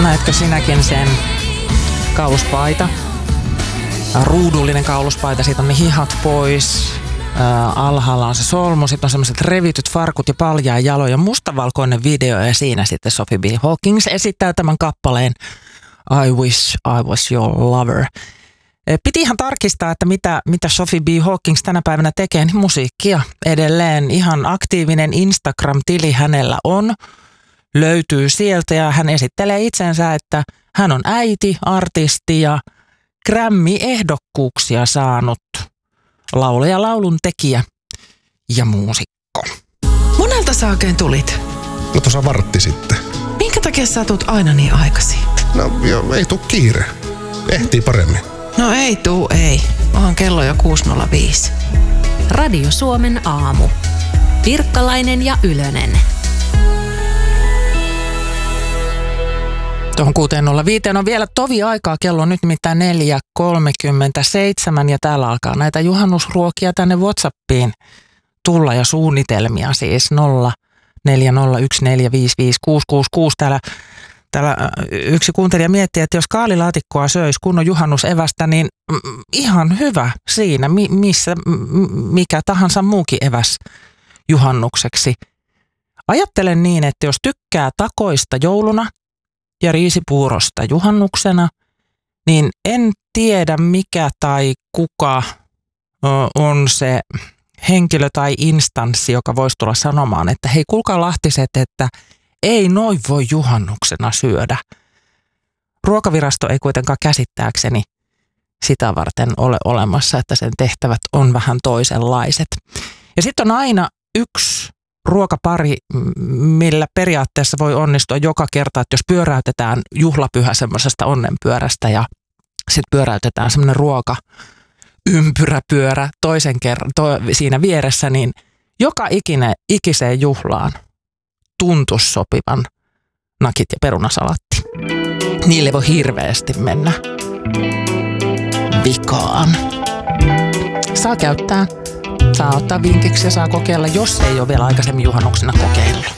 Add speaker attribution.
Speaker 1: Näetkö sinäkin sen kauluspaita? Ruudullinen kauluspaita, siitä on ne hihat pois. Alhaalla on se solmu, sitten on semmoiset revityt farkut ja paljaa jaloja. Mustavalkoinen video ja siinä sitten Sophie B. Hawkins esittää tämän kappaleen I Wish I Was Your Lover. Piti ihan tarkistaa, että mitä Sophie B. Hawkins tänä päivänä tekee, niin musiikkia edelleen. Ihan aktiivinen Instagram-tili hänellä on, löytyy sieltä ja hän esittelee itsensä, että hän on äiti, artisti ja Grammy-ehdokkuuksia saanut laulaja, laulun tekijä ja muusikko.
Speaker 2: Monelta sä oikein tulit?
Speaker 3: No tuossa vartti sitten.
Speaker 2: Minkä takia sä tulet aina niin aikaisin?
Speaker 3: No joo, ei tuu kiire. Ehtii paremmin.
Speaker 2: No ei. Onhan kello jo 6.05.
Speaker 4: Radio Suomen aamu. Pirkkalainen ja Ylönen.
Speaker 1: Tuohon 6.05 on vielä tovi aikaa. Kello on nyt nimittäin 4.37 ja täällä alkaa näitä juhannusruokia tänne WhatsAppiin tulla ja suunnitelmia. Siis 0401455666. Täällä yksi kuuntelija miettii, että jos kaalilaatikkoa söisi kunnon juhannusevästä, niin ihan hyvä siinä, mikä tahansa muukin eväs juhannukseksi. Ajattelen niin, että jos tykkää takoista jouluna ja riisipuurosta juhannuksena, niin en tiedä mikä tai kuka on se henkilö tai instanssi, joka voisi tulla sanomaan, että hei kuulkaa lahtiset, että ei noin voi juhannuksena syödä. Ruokavirasto ei kuitenkaan käsittääkseni sitä varten ole olemassa, että sen tehtävät on vähän toisenlaiset. Ja sitten on aina yksi ruokapari, millä periaatteessa voi onnistua joka kerta, että jos pyöräytetään juhlapyhä semmoisesta onnenpyörästä ja sitten pyöräytetään semmoinen ruokaympyräpyörä toisen kerran siinä vieressä, niin joka ikiseen juhlaan tuntuisi sopivan nakit ja perunasalatti. Niille voi hirveästi mennä vikaan. Saa käyttää, saa ottaa vinkiksi ja saa kokeilla, jos ei ole vielä aikaisemmin juhannuksena kokeillut.